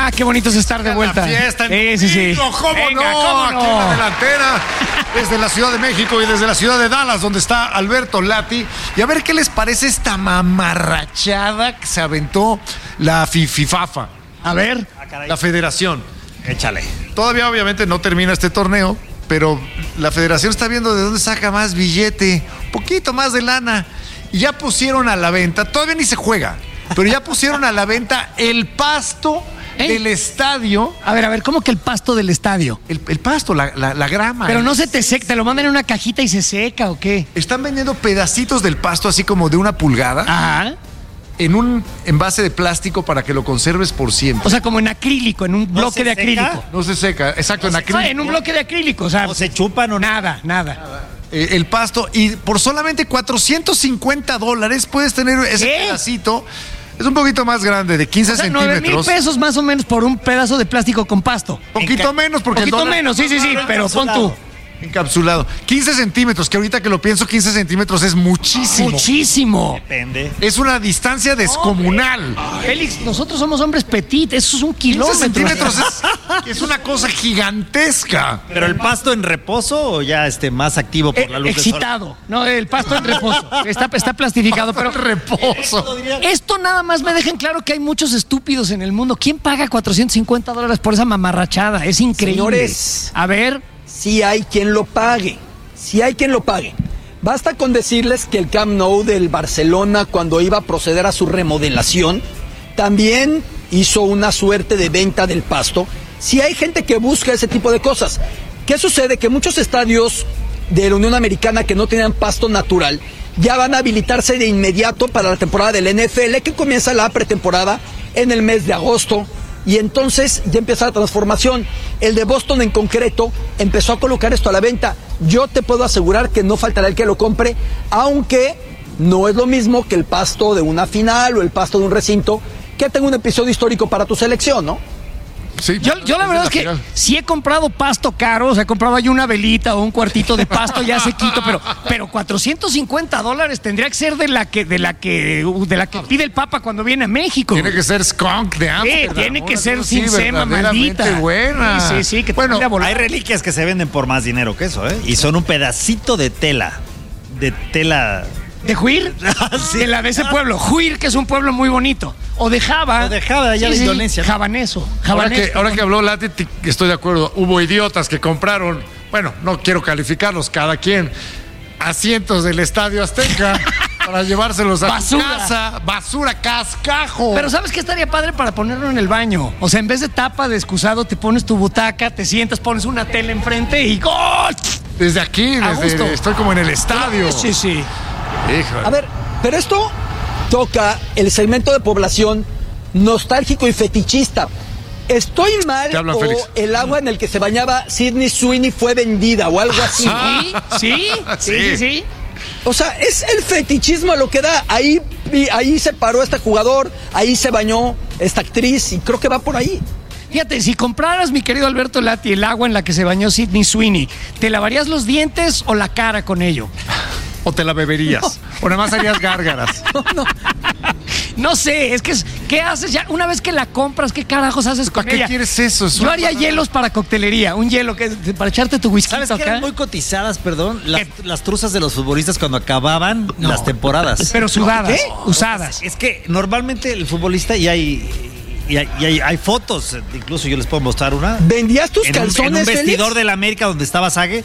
Ah, qué bonito es estar de vuelta. La fiesta en sí. ¿Cómo Venga, no? ¿cómo Aquí en la delantera, desde la Ciudad de México y desde la ciudad de Dallas, donde está Alberto Lati. Y a ver qué les parece esta mamarrachada que se aventó la FIFAFA. A ver. La federación. Échale. Todavía obviamente no termina este torneo, pero la federación está viendo de dónde saca más billete, un poquito más de lana. Y ya pusieron a la venta, todavía ni se juega, pero ya pusieron a la venta el pasto del estadio. A ver, ¿cómo que el pasto del estadio? El pasto, la grama. Pero no se te seca, ¿te lo mandan en una cajita y se seca o qué? Están vendiendo pedacitos del pasto así como de una pulgada. Ajá. En un envase de plástico para que lo conserves por siempre. O sea, como en acrílico, en un bloque de acrílico. No se seca, exacto, en acrílico. En un bloque de acrílico, o sea. O se chupan o nada. El pasto, y por solamente $450 puedes tener ese pedacito. Es un poquito más grande, de 15 centímetros. 9,000 pesos más o menos por un pedazo de plástico con pasto. Poquito menos, porque poquito menos, sí, pero pon tú. Encapsulado. 15 centímetros, que ahorita que lo pienso, 15 centímetros es muchísimo. Muchísimo. Depende. Es una distancia descomunal. Félix, nosotros somos hombres petit, eso es un 15 kilómetro. centímetros es una cosa gigantesca. ¿Pero el pasto en reposo o ya más activo por la luz excitado. del sol? No, el pasto en reposo. Está plastificado, pero reposo. Esto nada más me deja en claro que hay muchos estúpidos en el mundo. ¿Quién paga $450 por esa mamarrachada? Es increíble. Señores, a ver, sí hay quien lo pague. Sí hay quien lo pague. Basta con decirles que el Camp Nou del Barcelona, cuando iba a proceder a su remodelación, también hizo una suerte de venta del pasto. Sí hay gente que busca ese tipo de cosas. ¿Qué sucede? Que muchos estadios de la Unión Americana que no tenían pasto natural ya van a habilitarse de inmediato para la temporada del NFL, que comienza la pretemporada en el mes de agosto. Y entonces ya empieza la transformación. El de Boston en concreto empezó a colocar esto a la venta. Yo te puedo asegurar que no faltará el que lo compre, aunque no es lo mismo que el pasto de una final o el pasto de un recinto que tenga un episodio histórico para tu selección, ¿no? Sí, yo la verdad es que sí he comprado pasto caro, o sea, he comprado ahí una velita o un cuartito de pasto ya sequito, pero $450 tendría que ser de la que pide el Papa cuando viene a México. Tiene que ser skunk de Amsterdam. Tiene que ser sin sema, maldita. Buena. Sí, que bueno, hay reliquias que se venden por más dinero que eso, ¿eh? Y son un pedacito de tela. ¿De Huir? Sí. De ese pueblo. Huir, que es un pueblo muy bonito. O de Java. O de Java, de allá de Indonesia. ¿No? Javaneso. Ahora que habló Lati, estoy de acuerdo. Hubo idiotas que compraron, bueno, no quiero calificarlos, cada quien, asientos del Estadio Azteca para llevárselos a su casa. Basura, cascajo. Pero ¿sabes qué estaría padre para ponerlo en el baño? O sea, en vez de tapa de excusado, te pones tu butaca, te sientas, pones una tela enfrente y ¡gol! Desde aquí, estoy como en el estadio. Sí. Híjole. A ver, pero esto toca el segmento de población nostálgico y fetichista. ¿Estoy mal o Félix? El agua en el que se bañaba Sydney Sweeney fue vendida o algo así? Sí. O sea, es el fetichismo lo que da. Ahí se paró este jugador, ahí se bañó esta actriz y creo que va por ahí. Fíjate, si compraras, mi querido Alberto Lati, el agua en la que se bañó Sydney Sweeney, ¿te lavarías los dientes o la cara con ello? ¿O te la beberías? ¿O nada más harías gárgaras? No sé, es que ¿qué haces ya? Una vez que la compras, ¿qué carajos haces con ella? ¿Para qué quieres eso? Yo haría hielos para coctelería, un hielo para echarte tu whisky. ¿Sabes qué eran muy cotizadas, perdón? Las truzas de los futbolistas cuando acababan las temporadas. Pero sudadas, usadas. Es que normalmente el futbolista hay fotos, incluso yo les puedo mostrar una. ¿Vendías tus calzones, en un vestidor Félix? de la América donde estaba Sague.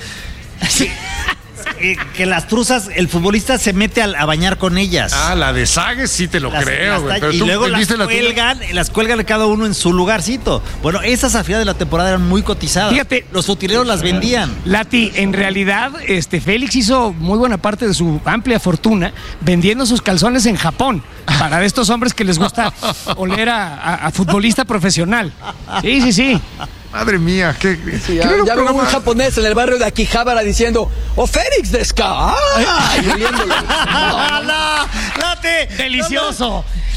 Que las truzas, el futbolista se mete a bañar con ellas. Ah, la de Sague sí te lo creo, güey. Y luego las cuelgan cada uno en su lugarcito. Bueno, esas a final de la temporada eran muy cotizadas. Fíjate, los utileros las vendían. Lati, en realidad, Félix hizo muy buena parte de su amplia fortuna vendiendo sus calzones en Japón para estos hombres que les gusta oler a futbolista profesional. Sí. Madre mía, qué ya veo un japonés en el barrio de Akihabara diciendo ¡Oh, Félix de Ska! ¡Ay! ¡Delicioso!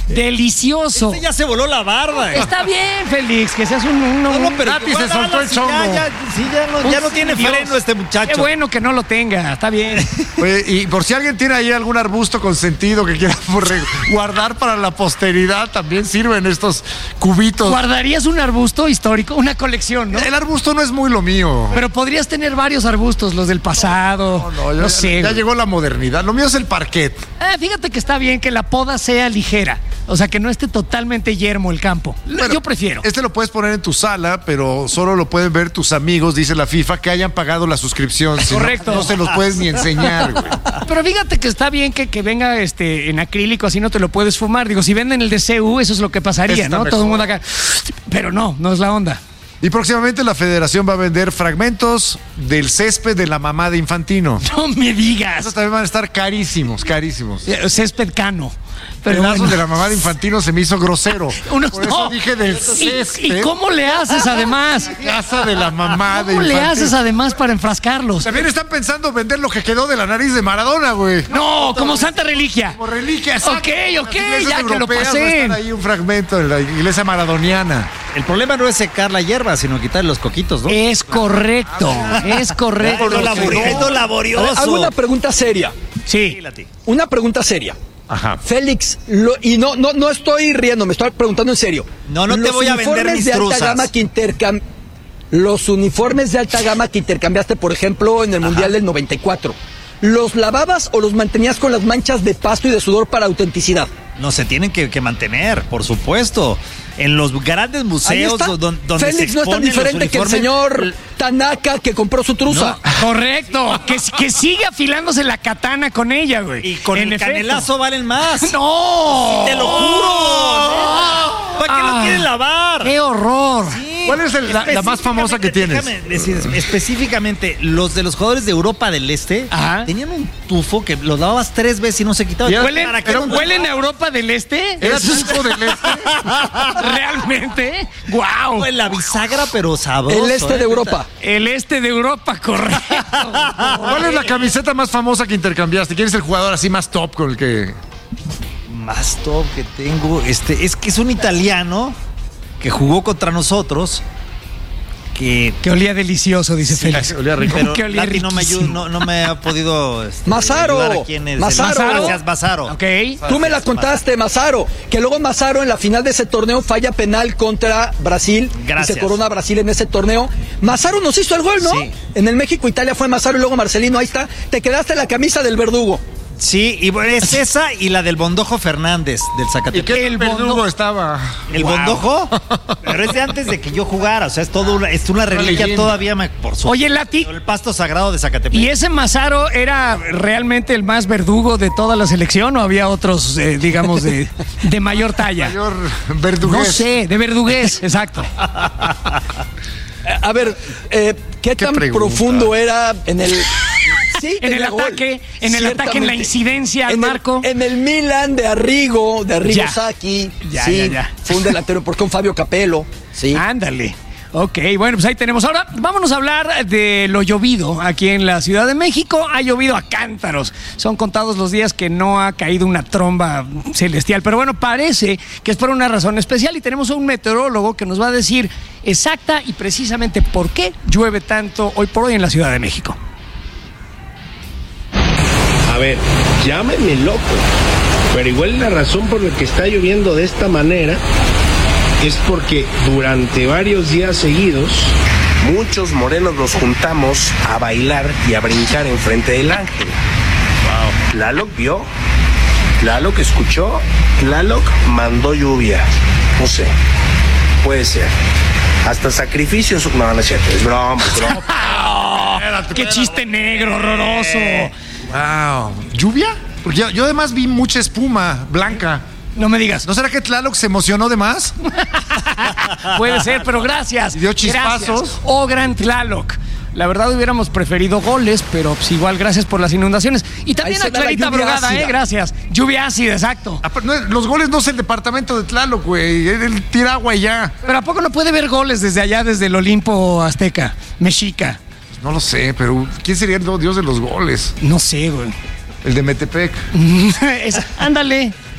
Delicioso. Ya se voló la barba. Está bien, Félix, que seas un pero Nati se soltó el chongo. Ya no tiene Dios. freno este muchacho. Qué bueno que no lo tenga, está bien. Oye, y por si alguien tiene ahí algún arbusto consentido que quiera guardar para la posteridad, también sirven estos cubitos. ¿Guardarías un arbusto histórico? Una colección, ¿no? El arbusto no es muy lo mío. Pero podrías tener varios arbustos, los del pasado. No sé. Ya güey. llegó la modernidad. Lo mío es el parquet. Fíjate que está bien que la poda sea ligera. O sea, que no esté totalmente yermo el campo. Bueno, Yo prefiero. Este lo puedes poner en tu sala, pero solo lo pueden ver tus amigos, dice la FIFA, que hayan pagado la suscripción. Si no, Correcto. No se los puedes ni enseñar, güey. Pero fíjate que está bien que venga en acrílico, así no te lo puedes fumar. Digo, si venden el de CU, eso es lo que pasaría, Está ¿no? mejor. Todo el mundo acá. Pero no es la onda. Y próximamente la federación va a vender fragmentos del césped de la mamá de Infantino. No me digas. Esos también van a estar carísimos. Césped cano. Pero Pedazos bueno. de la mamá de Infantino se me hizo grosero. Unos Por eso no. dije del ¿Y césped. cómo le haces además? Casa de la mamá de ¿Cómo le Infantino. haces además para enfrascarlos? También están pensando vender lo que quedó de la nariz de Maradona, güey. No, como santa reliquia. Como reliquia. exacto. Ok, Las iglesias ya que lo europeas va a pasen. estar ahí un fragmento de la iglesia maradoniana. El problema no es secar la hierba, sino quitarle los coquitos, ¿no? Es correcto, es correcto. Es lo laborioso. Hago una pregunta seria. Sí. Una pregunta seria. Ajá. Félix, y no estoy riendo, me estoy preguntando en serio. No te voy a vender mis de alta truzas. gama que Los uniformes de alta gama que intercambiaste, por ejemplo, en el Mundial del 94, ¿los lavabas o los mantenías con las manchas de pasto y de sudor para autenticidad? No, se tienen que mantener, por supuesto. En los grandes Ahí museos está. donde Félix se no es tan exponen los diferente que el uniformes, señor Tanaka que compró su truza. Correcto. Que sigue afilándose la katana con ella, güey. Y con En el efecto. canelazo valen más. ¡No! ¡Te lo juro! ¿Para qué lo quieren lavar? ¡Qué horror! ¿Cuál es la más famosa que tienes? Déjame decir, específicamente, los de los jugadores de Europa del Este Ajá. tenían un tufo que los lavabas 3 veces y no se quitaba. ¿Huelen, ¿Para qué pero los huelen a Europa del Este? ¿Era tipo del este? ¿Realmente? ¡Guau! Fue la bisagra, pero sabroso. El este de Europa. El este de Europa, correcto. ¿Cuál es la camiseta más famosa que intercambiaste? ¿Quién es el jugador así más top con el que...? Más top que tengo, es que es un italiano que jugó contra nosotros, que olía delicioso, dice Félix. olía rico. pero Que olía Lati no me riquísimo. no me ha podido Mazaro. ayudar a quién es. Mazaro. Gracias, Mazaro. Ok. Tú me la contaste, Mazaro, que luego Mazaro en la final de ese torneo falla penal contra Brasil. Gracias. Y se corona Brasil en ese torneo. Mazaro nos hizo el gol, ¿no? Sí. En el México-Italia fue Mazaro y luego Marcelino, ahí está. Te quedaste la camisa del verdugo. Sí, y bueno, es esa y la del Bondojo Fernández del ¿Y Zacatepec. qué El verdugo Bondojo estaba? ¿El Bondojo? Pero es de antes de que yo jugara, o sea, es una reliquia leyenda. todavía, por supuesto. Oye, Lati, El pasto sagrado de Zacatepec. ¿y ese Mazaro era realmente el más verdugo de toda la selección o había otros, digamos, de mayor talla? Mayor verdugués. No sé, de verdugués, exacto. A ver, ¿qué tan pregunta? profundo era en el... Sí, En el tenía gol. ataque, en el ataque, en la incidencia al En el- marco. En el Milan de Arrigo Ya. Sacchi. Ya, sí, ya. fue un delantero, porque con Fabio Capello. Sí. Ándale. Ok, bueno, pues ahí tenemos. Ahora vámonos a hablar de lo llovido aquí en la Ciudad de México. Ha llovido a cántaros. Son contados los días que no ha caído una tromba celestial. Pero bueno, parece que es por una razón especial y tenemos a un meteorólogo que nos va a decir exacta y precisamente por qué llueve tanto hoy por hoy en la Ciudad de México. A ver, llámenme loco, pero igual la razón por la que está lloviendo de esta manera es porque durante varios días seguidos muchos morenos nos juntamos a bailar y a brincar enfrente del ángel. Wow. Tlaloc vio, Tlaloc escuchó, Tlaloc mandó lluvia. No sé, puede ser. Hasta sacrificios. No, no es cierto, es broma, es broma. ¡Qué chiste negro, horroroso! Wow. ¿Lluvia? Porque yo además vi mucha espuma blanca. No me digas. ¿No será que Tlaloc se emocionó de más? Puede ser, pero gracias. Y dio chispazos. Gracias. Oh, gran Tlaloc. La verdad hubiéramos preferido goles, pero pues igual gracias por las inundaciones. Y también Ahí a se da la Clarita lluvia Brugada, ácida. gracias. Lluvia ácida, exacto. Los goles no es el departamento de Tlaloc, güey. Él tira agua y ya. Pero ¿a poco no puede ver goles desde allá, desde el Olimpo Azteca, Mexica? No lo sé, pero ¿quién sería el dios de los goles? No sé, güey. El de Metepec. Ándale.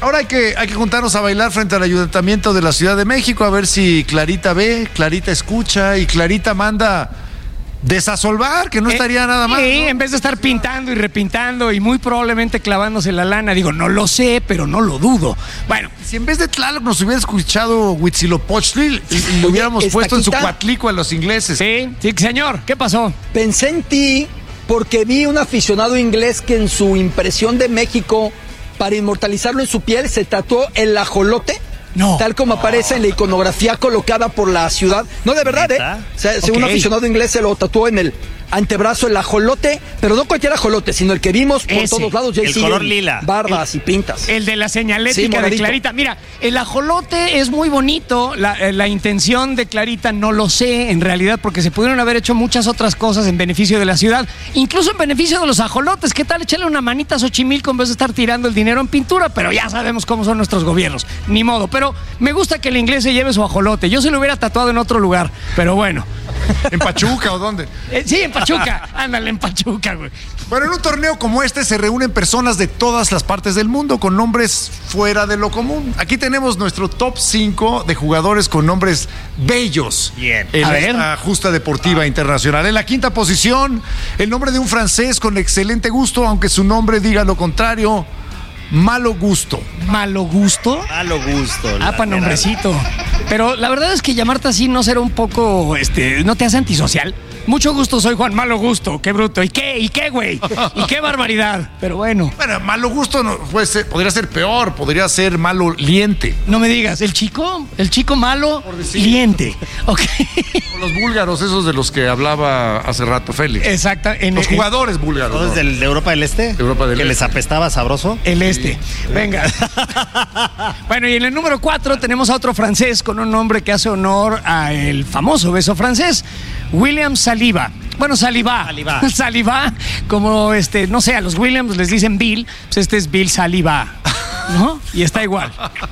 Ahora hay que juntarnos a bailar frente al Ayuntamiento de la Ciudad de México, a ver si Clarita ve, Clarita escucha y Clarita manda desasolvar, que no estaría nada mal. Sí, ¿no? en vez de estar pintando y repintando y muy probablemente clavándose la lana, digo, no lo sé, pero no lo dudo. Bueno, Si en vez de Tlaloc nos hubiera escuchado Huitzilopochtli y lo hubiéramos puesto en su cuatlico a los ingleses. sí, señor, ¿qué pasó? Pensé en ti porque vi un aficionado inglés que en su impresión de México, para inmortalizarlo en su piel, se tatuó el ajolote. No. Tal como aparece en la iconografía colocada por la ciudad. No, de verdad, ¿Neta? O sea, un Ok. aficionado inglés se lo tatuó en el antebrazo el ajolote, pero no cualquier ajolote, sino el que vimos por Ese, todos lados. Ya el siguen color lila. barbas y pintas. El de la Sí, señalética de moradito. Clarita. Mira, el ajolote es muy bonito. La intención de Clarita no lo sé, en realidad, porque se pudieron haber hecho muchas otras cosas en beneficio de la ciudad, incluso en beneficio de los ajolotes. ¿Qué tal echarle una manita a Xochimilco en vez de estar tirando el dinero en pintura? Pero ya sabemos cómo son nuestros gobiernos. Ni modo. Pero me gusta que el inglés se lleve su ajolote. Yo se lo hubiera tatuado en otro lugar. Pero bueno. ¿En Pachuca o dónde? Sí, en Pachuca. Ándale, en Pachuca, güey. Bueno, en un torneo como este se reúnen personas de todas las partes del mundo con nombres fuera de lo común. Aquí tenemos nuestro top 5 de jugadores con nombres bellos. Bien. En A ver. esta justa deportiva internacional. En la quinta posición, el nombre de un francés con excelente gusto, aunque su nombre diga lo contrario, malo gusto. Malo gusto. Malo gusto. Para nombrecito. Pero la verdad es que llamarte así no será un poco, ¿no te hace antisocial? Mucho gusto, soy Juan Malo Gusto. Qué bruto. ¿Y qué, güey? ¿Y qué barbaridad? Pero bueno. Bueno, malo gusto no, podría ser peor, podría ser malo liente. No me digas, el chico malo, decir. liente. Ok. Como los búlgaros, esos de los que hablaba hace rato Félix. Exacto. Los jugadores búlgaros. ¿Todos ¿no? de Europa del Este? Europa del que Este. les apestaba sabroso. El Venga. Bueno, y en el número 4 tenemos a otro francés con un nombre que hace honor al famoso beso francés, William Saliba. Bueno, Saliba. Saliba, como no sé, a los Williams les dicen Bill, pues este es Bill Saliba, ¿no? Y está igual.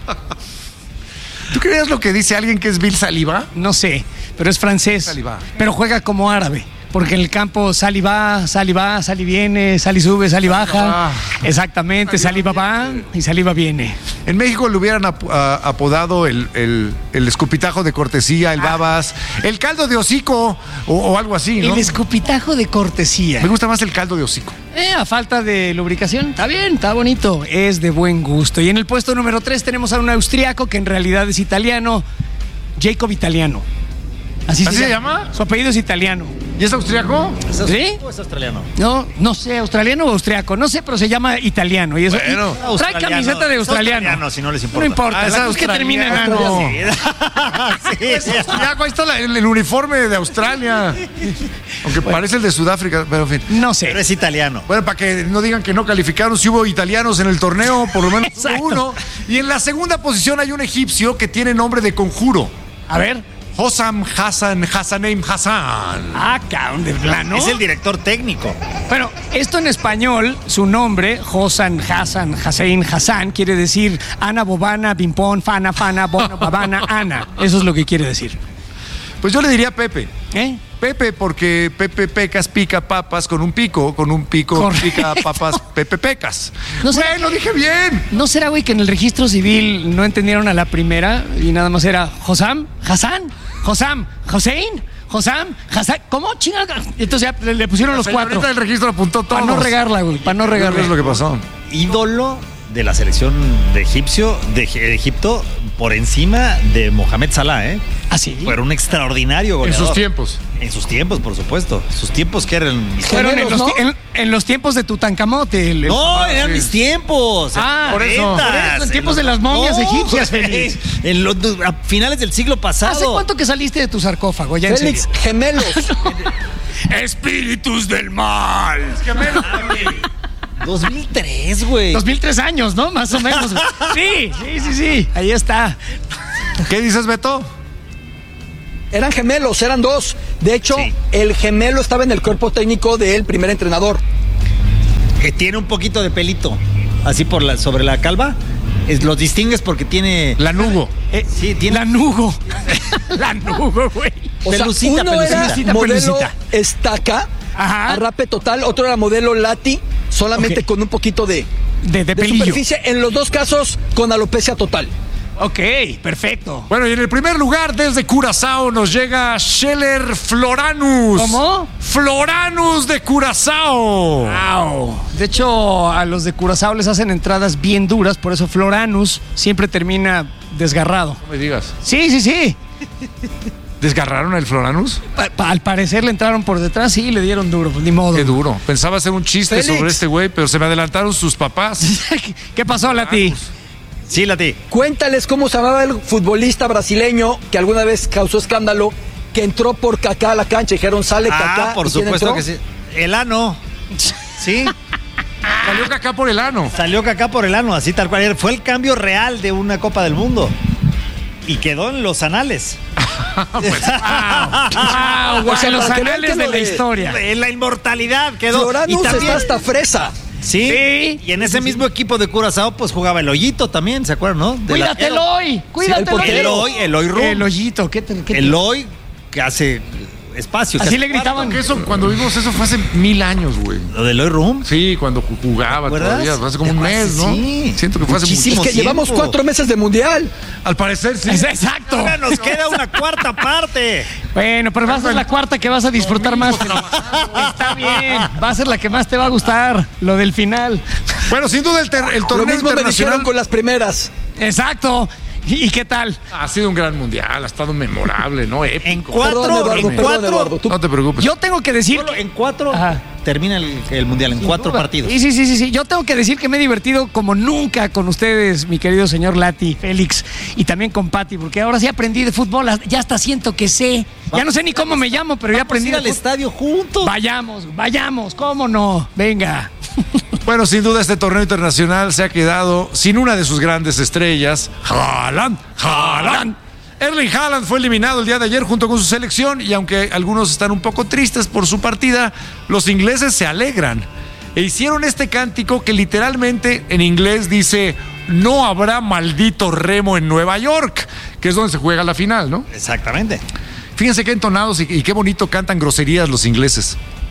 ¿Tú creías lo que dice alguien que es Bill Saliba? No sé, pero es francés. Saliba. Pero juega como árabe. Porque en el campo sal y va, sal y viene, sal y sube, sal y baja. Exactamente, sal y va y sal y va viene. En México le hubieran apodado el escupitajo de cortesía, el babas, el caldo de hocico o algo así, ¿no? El escupitajo de cortesía. Me gusta más el caldo de hocico. A falta de lubricación, está bien, está bonito, es de buen gusto. Y en el puesto número 3 tenemos a un austriaco que en realidad es italiano, Jacob Italiano. ¿Así se llama? Su apellido es italiano. ¿Y es austriaco? ¿Sí? ¿O es australiano? No sé, australiano o austriaco, no sé, pero se llama italiano. Y eso, Bueno. y trae camiseta de Es australiano. australiano, si no les importa. No importa, Ah, es la cosa es que termina en ano. australiano. Sí, Es austriaco, ahí está el uniforme de Australia. Aunque parece el de Sudáfrica, pero en fin. No sé. pero es italiano. Bueno, para que no digan que no calificaron, si hubo italianos en el torneo, por lo menos Exacto. uno. Y en la segunda posición hay un egipcio que tiene nombre de conjuro. A ver. Hossam Hassaneim Hassan. Cabrón, de plano. Es el director técnico. Bueno, esto en español, su nombre, Hassan, Hassan, quiere decir Ana, Bobana, Bimpón, Fana, Bono, Babana, Ana. Eso es lo que quiere decir. Pues yo le diría Pepe. ¿Eh? Pepe, porque Pepe Pecas pica papas con un pico Correcto. pica papas Pepe Pecas. No sé. Güey, lo dije bien. ¿No será, güey, que en el registro civil no entendieron a la primera y nada más era Hassan? ¿Cómo? Chingada. Entonces ya le pusieron los cuatro. Ahorita el registro apuntó todo. Para no regarla, güey, para no regarla. Es lo que pasó. Ídolo de la selección de Egipto por encima de Mohamed Salah, ¿eh? ¿Ah, sí? Fueron un extraordinario En goleador. sus tiempos. En sus tiempos, por supuesto. Sus tiempos que eran... Fueron en Gemelos, ¿no? en los tiempos de Tutankamote. No, eran sí. mis tiempos. Por eso, en tiempos de las momias egipcias, Félix. A finales del siglo pasado. ¿Hace cuánto que saliste de tu sarcófago? Ya en Félix, serio. gemelos. Espíritus del mal. 2003, güey. 2003 años, ¿no? Más o menos. Sí. Ahí está. ¿Qué dices, Beto? Eran gemelos, eran dos. De hecho, Sí. el gemelo estaba en el cuerpo técnico del primer entrenador. Que tiene un poquito de pelito. Así sobre la calva. Los distingues porque tiene... Lanugo. Sí, tiene... Lanugo. Lanugo, güey. O Pelucita, sea, uno era pelucita, modelo pelucita. estaca, Ajá. arrape total, otro era modelo lati, solamente Ok. con un poquito de de de pelillo. superficie, en los dos casos con alopecia total. Ok, perfecto. Bueno, y en el primer lugar, desde Curazao, nos llega Scheller Floranus. ¿Cómo? Floranus de Curazao. Wow. De hecho, a los de Curazao les hacen entradas bien duras, por eso Floranus siempre termina desgarrado. No me digas. Sí. ¿Desgarraron al Floranus? Al parecer le entraron por detrás y le dieron duro, pues ni modo. Qué duro. Pensaba hacer un chiste Félix. sobre este güey, pero se me adelantaron sus papás. ¿Qué pasó, Lati? Sí, Lati. Cuéntales cómo se llamaba el futbolista brasileño que alguna vez causó escándalo, que entró por Kaká a la cancha. Dijeron, sale Kaká. Por ¿Y quién supuesto entró? que sí. El ano. Sí. Salió Kaká por el ano. Salió Kaká por el ano, así tal cual. Fue el cambio real de una Copa del Mundo. Y quedó en los anales. Wow, O sea, los para que vean anales que de lo la de- historia. En la inmortalidad quedó. Floranus y también, está hasta fresa. sí. Y en ese mismo equipo de Curazao, pues jugaba el Hoyito también, ¿se acuerdan, no? Cuídate, Eloy. Cuídate, portero. Eloy Rum. El hoyito. ¿Qué Eloy, que hace espacio. que Así hace le gritaban. Porque eso, cuando vimos eso fue hace 1000 años, güey. Lo de Eloy Rum. Sí, cuando jugaba ¿Te acuerdas? todavía, hace como un ¿Te mes, acuerdas? ¿no? Sí. Siento que fue hace Muchísimo. muchísimo. Que llevamos tiempo. 4 meses de mundial. Al parecer sí. Exacto. Ahora nos queda una cuarta parte. Bueno, pero va a ser la cuarta que vas a disfrutar más. Está bien. Va a ser la que más te va a gustar. Lo del final. Bueno, sin duda el Lo torneo mismo me dijeron internacional con las primeras. Exacto. ¿Y qué tal? ha sido un gran mundial, ha estado memorable, ¿no? Épico. En cuatro, Perdón, Eduardo, tú- No te preocupes. Yo tengo que decir. Solo en 4 Ajá. termina el mundial, en 4 partidos. Sí. Yo tengo que decir que me he divertido como nunca con ustedes, mi querido señor Lati, Félix, y también con Pati, porque ahora sí aprendí de fútbol, ya hasta siento que sé. Ya no sé ni cómo me llamo, pero ya aprendí ir de al fútbol. estadio juntos. Vayamos, ¿cómo no? Venga. Bueno, sin duda este torneo internacional se ha quedado sin una de sus grandes estrellas, Haaland. Erling Haaland fue eliminado el día de ayer junto con su selección y aunque algunos están un poco tristes por su partida, los ingleses se alegran e hicieron este cántico que literalmente en inglés dice no habrá maldito remo en Nueva York, que es donde se juega la final, ¿no? Exactamente. Fíjense qué entonados y qué bonito cantan groserías los ingleses.